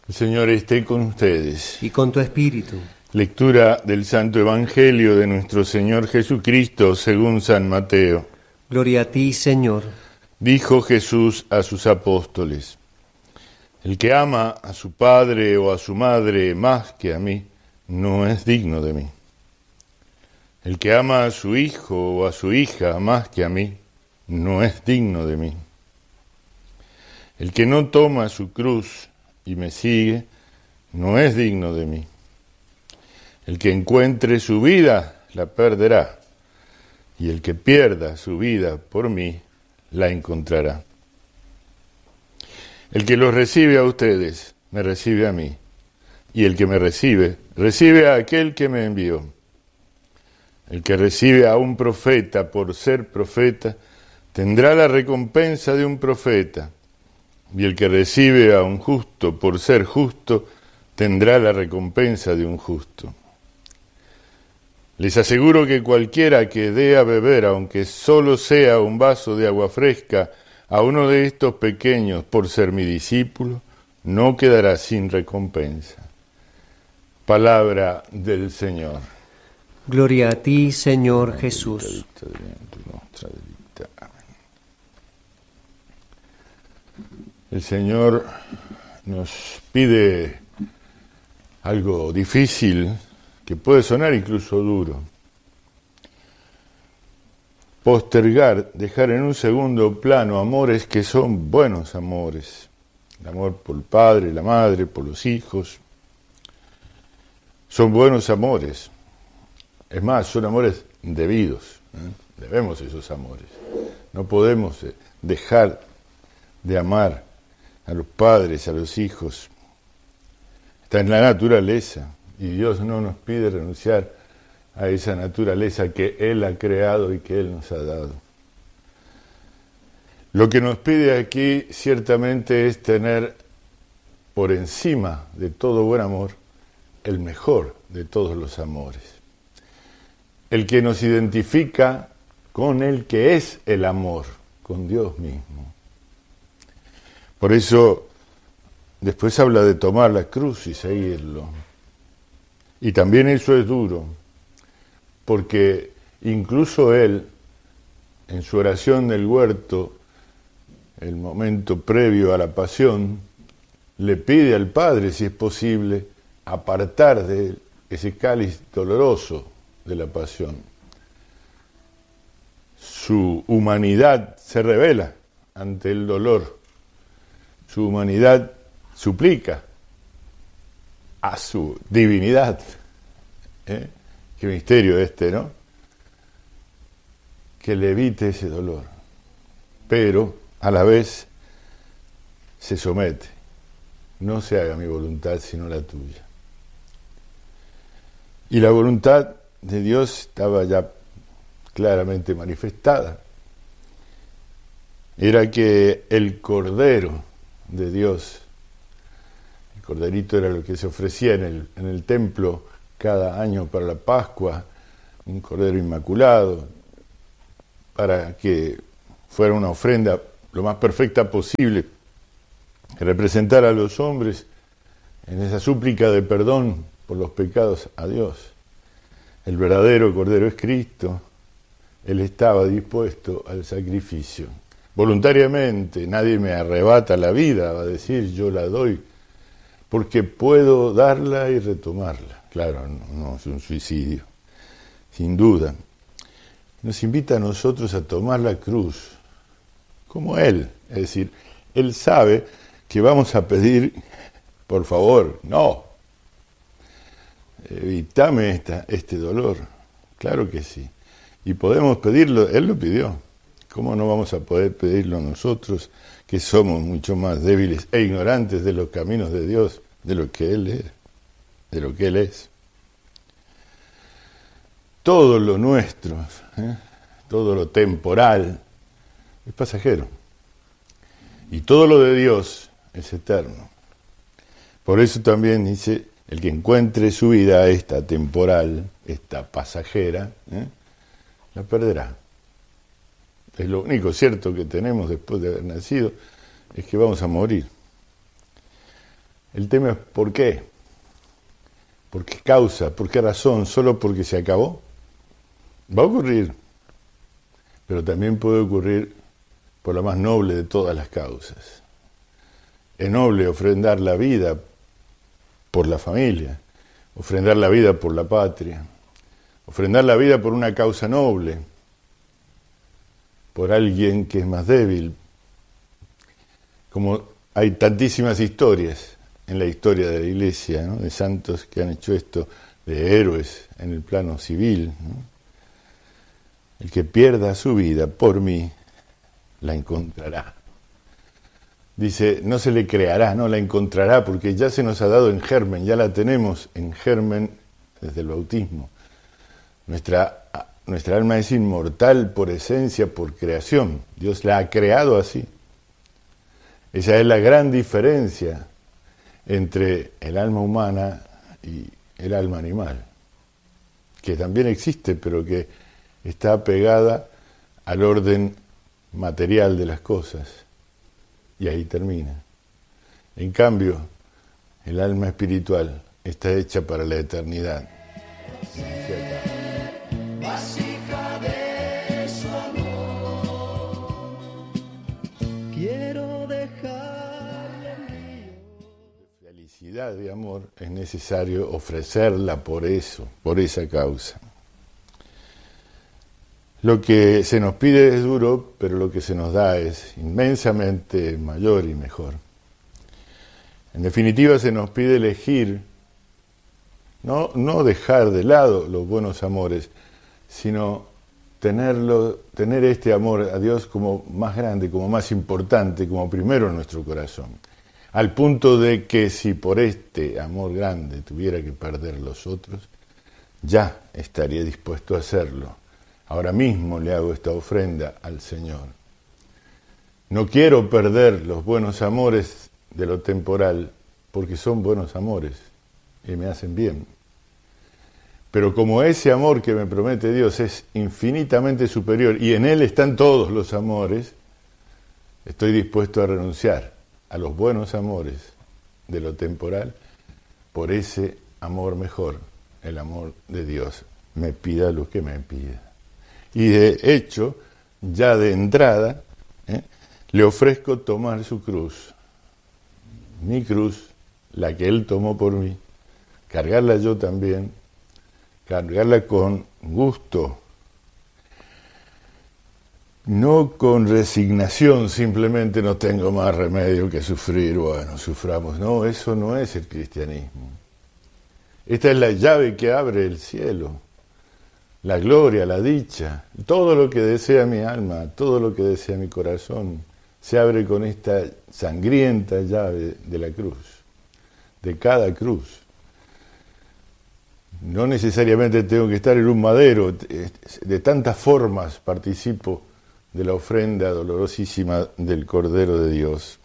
El Señor esté con ustedes. Y con tu espíritu. Lectura del Santo Evangelio de nuestro Señor Jesucristo según San Mateo. Gloria a ti, Señor. Dijo Jesús a sus apóstoles: el que ama a su padre o a su madre más que a mí, no es digno de mí. El que ama a su hijo o a su hija más que a mí, no es digno de mí. El que no toma su cruz y me sigue, no es digno de mí. El que encuentre su vida, la perderá, y el que pierda su vida por mí, la encontrará. El que los recibe a ustedes, me recibe a mí, y el que me recibe, recibe a aquel que me envió. El que recibe a un profeta por ser profeta, tendrá la recompensa de un profeta, y el que recibe a un justo por ser justo, tendrá la recompensa de un justo. Les aseguro que cualquiera que dé a beber, aunque solo sea un vaso de agua fresca, a uno de estos pequeños por ser mi discípulo, no quedará sin recompensa. Palabra del Señor. Gloria a ti, Señor Jesús. El Señor nos pide algo difícil, que puede sonar incluso duro. Postergar, dejar en un segundo plano amores que son buenos amores. El amor por el padre, la madre, por los hijos. Son buenos amores. Es más, son amores debidos. Debemos esos amores. No podemos dejar de amar a los padres, a los hijos. Está en la naturaleza. Y Dios no nos pide renunciar a esa naturaleza que Él ha creado y que Él nos ha dado. Lo que nos pide aquí ciertamente es tener por encima de todo buen amor el mejor de todos los amores. El que nos identifica con el que es el amor, con Dios mismo. Por eso después habla de tomar la cruz y seguirlo. Y también eso es duro, porque incluso Él, en su oración del huerto, el momento previo a la pasión, le pide al Padre, si es posible, apartar de él ese cáliz doloroso de la pasión. Su humanidad se revela ante el dolor. Su humanidad suplica a su divinidad. Qué misterio este, ¿no? Que le evite ese dolor. Pero, a la vez, se somete. No se haga mi voluntad, sino la tuya. Y la voluntad de Dios estaba ya claramente manifestada. Era que el Cordero de Dios, el corderito era lo que se ofrecía en el templo cada año para la Pascua, un cordero inmaculado, para que fuera una ofrenda lo más perfecta posible, que representara a los hombres en esa súplica de perdón por los pecados a Dios. El verdadero Cordero es Cristo. Él estaba dispuesto al sacrificio. Voluntariamente, nadie me arrebata la vida, va a decir, yo la doy, porque puedo darla y retomarla. Claro, no es un suicidio, sin duda. Nos invita a nosotros a tomar la cruz, como Él. Es decir, Él sabe que vamos a pedir, por favor, no, evítame este dolor. Claro que sí. Y podemos pedirlo, Él lo pidió. ¿Cómo no vamos a poder pedirlo nosotros, que somos mucho más débiles e ignorantes de los caminos de Dios, de lo que Él es, de lo que Él es? Todo lo nuestro, todo lo temporal, es pasajero. Y todo lo de Dios es eterno. Por eso también dice, el que encuentre su vida, esta temporal, esta pasajera, la perderá. Es lo único cierto que tenemos después de haber nacido, es que vamos a morir. El tema es ¿por qué? ¿Por qué causa? ¿Por qué razón? ¿Solo porque se acabó? Va a ocurrir, pero también puede ocurrir por la más noble de todas las causas. Es noble ofrendar la vida por la familia, ofrendar la vida por la patria, ofrendar la vida por una causa noble, por alguien que es más débil. Como hay tantísimas historias en la historia de la Iglesia, ¿no?, de santos que han hecho esto, de héroes en el plano civil, ¿no? El que pierda su vida por mí, la encontrará. Dice, no se le creará, no, la encontrará, porque ya se nos ha dado en germen, ya la tenemos en germen desde el bautismo. Nuestra alma es inmortal por esencia, por creación. Dios la ha creado así. Esa es la gran diferencia entre el alma humana y el alma animal, que también existe, pero que está pegada al orden material de las cosas, y ahí termina. En cambio, el alma espiritual está hecha para la eternidad. Vasija de su amor, quiero dejarle mío. Felicidad de amor es necesario ofrecerla por eso, por esa causa. Lo que se nos pide es duro, pero lo que se nos da es inmensamente mayor y mejor. En definitiva, se nos pide elegir, no dejar de lado los buenos amores, sino tener este amor a Dios como más grande, como más importante, como primero en nuestro corazón. Al punto de que si por este amor grande tuviera que perder los otros, ya estaría dispuesto a hacerlo. Ahora mismo le hago esta ofrenda al Señor. No quiero perder los buenos amores de lo temporal, porque son buenos amores y me hacen bien. Pero como ese amor que me promete Dios es infinitamente superior y en Él están todos los amores, estoy dispuesto a renunciar a los buenos amores de lo temporal por ese amor mejor, el amor de Dios. Me pida lo que me pida. Y de hecho, ya de entrada, le ofrezco tomar su cruz, mi cruz, la que Él tomó por mí, cargarla yo también, cargarla con gusto, no con resignación, simplemente no tengo más remedio que sufrir, bueno, suframos. No, eso no es el cristianismo. Esta es la llave que abre el cielo. La gloria, la dicha, todo lo que desea mi alma, todo lo que desea mi corazón, se abre con esta sangrienta llave de la cruz, de cada cruz. No necesariamente tengo que estar en un madero, de tantas formas participo de la ofrenda dolorosísima del Cordero de Dios.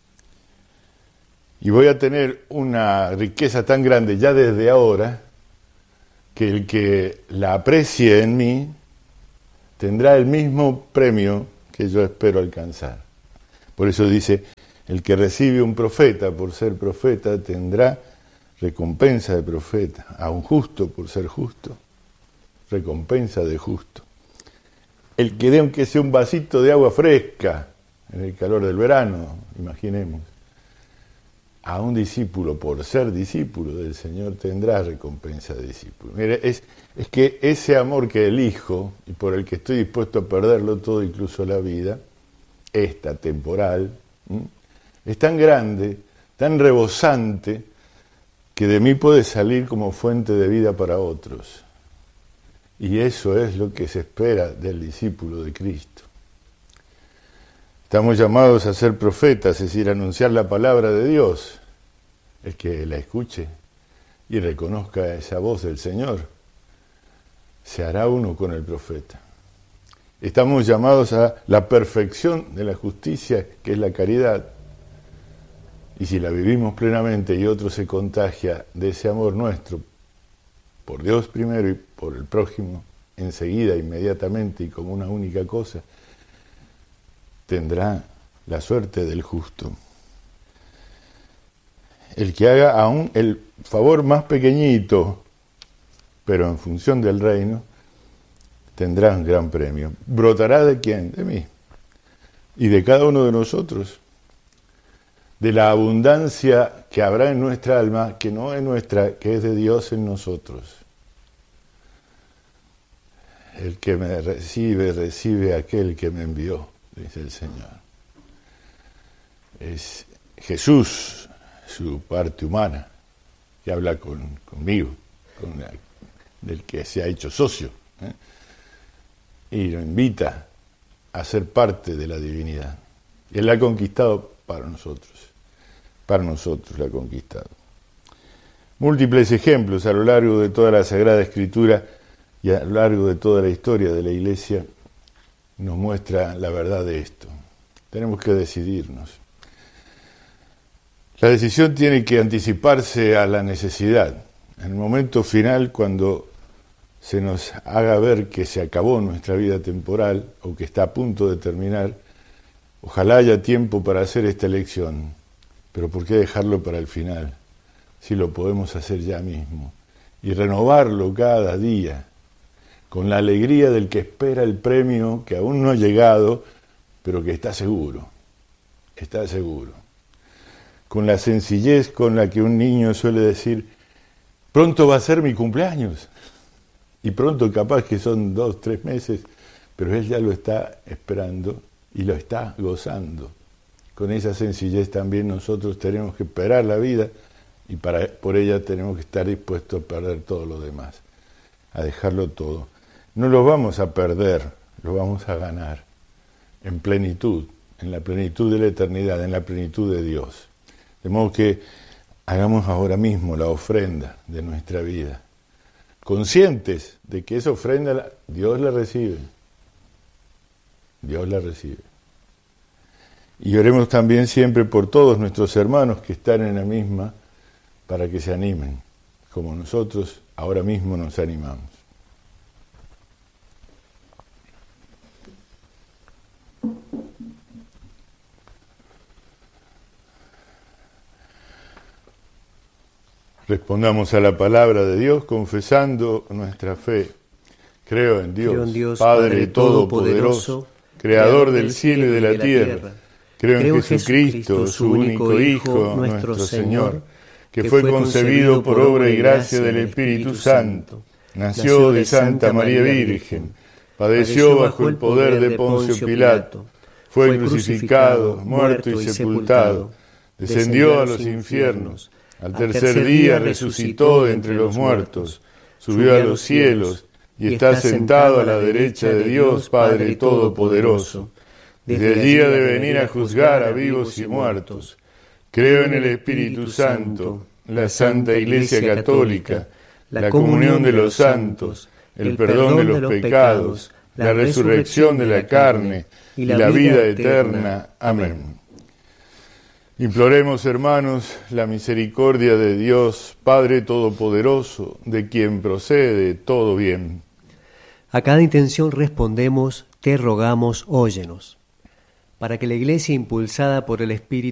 Y voy a tener una riqueza tan grande ya desde ahora, que el que la aprecie en mí tendrá el mismo premio que yo espero alcanzar. Por eso dice, el que recibe un profeta por ser profeta tendrá recompensa de profeta, a un justo por ser justo, recompensa de justo. El que dé aunque sea un vasito de agua fresca en el calor del verano, imaginemos, a un discípulo por ser discípulo del Señor tendrá recompensa de discípulo. Mire, es que ese amor que elijo y por el que estoy dispuesto a perderlo todo, incluso la vida, esta temporal, es tan grande, tan rebosante, que de mí puede salir como fuente de vida para otros. Y eso es lo que se espera del discípulo de Cristo. Estamos llamados a ser profetas, es decir, a anunciar la palabra de Dios. El que la escuche y reconozca esa voz del Señor, se hará uno con el profeta. Estamos llamados a la perfección de la justicia, que es la caridad. Y si la vivimos plenamente y otro se contagia de ese amor nuestro, por Dios primero y por el prójimo, enseguida, inmediatamente y como una única cosa, tendrá la suerte del justo. el que haga aún el favor más pequeñito, pero en función del reino, tendrá un gran premio. ¿Brotará de quién? De mí. Y de cada uno de nosotros. De la abundancia que habrá en nuestra alma, que no es nuestra, que es de Dios en nosotros. El que me recibe, recibe a aquel que me envió, dice el Señor. Es Jesús, su parte humana, que habla conmigo, del que se ha hecho socio, y lo invita a ser parte de la divinidad. Él la ha conquistado para nosotros la ha conquistado. Múltiples ejemplos a lo largo de toda la Sagrada Escritura y a lo largo de toda la historia de la Iglesia nos muestra la verdad de esto. Tenemos que decidirnos. La decisión tiene que anticiparse a la necesidad. En el momento final, cuando se nos haga ver que se acabó nuestra vida temporal o que está a punto de terminar, ojalá haya tiempo para hacer esta elección. Pero ¿por qué dejarlo para el final? Si lo podemos hacer ya mismo. Y renovarlo cada día, con la alegría del que espera el premio que aún no ha llegado, pero que está seguro. Está seguro. Con la sencillez con la que un niño suele decir, pronto va a ser mi cumpleaños. Y pronto capaz que son 2, 3 meses, pero él ya lo está esperando y lo está gozando. Con esa sencillez también nosotros tenemos que esperar la vida y por ella tenemos que estar dispuestos a perder todo lo demás, a dejarlo todo. No lo vamos a perder, lo vamos a ganar en plenitud, en la plenitud de la eternidad, en la plenitud de Dios. De modo que hagamos ahora mismo la ofrenda de nuestra vida, conscientes de que esa ofrenda Dios la recibe. Dios la recibe. Y oremos también siempre por todos nuestros hermanos que están en la misma, para que se animen, como nosotros ahora mismo nos animamos. Respondamos a la palabra de Dios confesando nuestra fe. Creo en Dios, Padre Todopoderoso, Creador del cielo y de la tierra. Creo en Jesucristo, su único Hijo, nuestro Señor, que fue concebido por obra y gracia del Espíritu Santo. Nació de Santa María Virgen, padeció bajo el poder de Poncio Pilato, fue crucificado, muerto y sepultado, descendió a los infiernos, al tercer día resucitó de entre los muertos, subió a los cielos y está sentado a la derecha de Dios Padre Todopoderoso. Desde allí ha de venir a juzgar a vivos y muertos. Creo en el Espíritu Santo, la Santa Iglesia Católica, la comunión de los santos, el perdón de los pecados, la resurrección de la carne y la vida eterna. Amén. Imploremos, hermanos, la misericordia de Dios, Padre Todopoderoso, de quien procede todo bien. A cada intención respondemos, te rogamos, óyenos. Para que la Iglesia, impulsada por el Espíritu